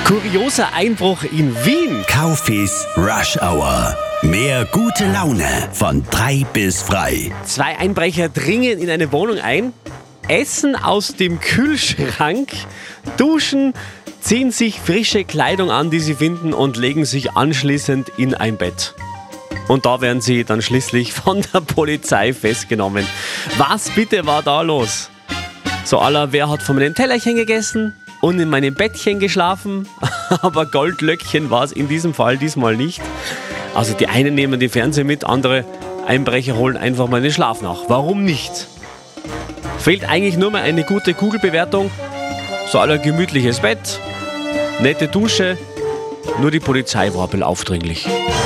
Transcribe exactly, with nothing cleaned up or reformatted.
Kurioser Einbruch in Wien. Kaufis Rush Hour. Mehr gute Laune von drei bis frei. Zwei Einbrecher dringen in eine Wohnung ein, essen aus dem Kühlschrank, duschen, ziehen sich frische Kleidung an, die sie finden, und legen sich anschließend in ein Bett. Und da werden sie dann schließlich von der Polizei festgenommen. Was bitte war da los? So aller, wer hat von meinem Tellerchen gegessen und in meinem Bettchen geschlafen? Aber Goldlöckchen war es in diesem Fall diesmal nicht. Also die einen nehmen den Fernseher mit, andere Einbrecher holen einfach mal den Schlaf nach. Warum nicht? Fehlt eigentlich nur mal eine gute Google-Bewertung. So aller gemütliches Bett, nette Dusche, nur die Polizei war ein bisschen aufdringlich.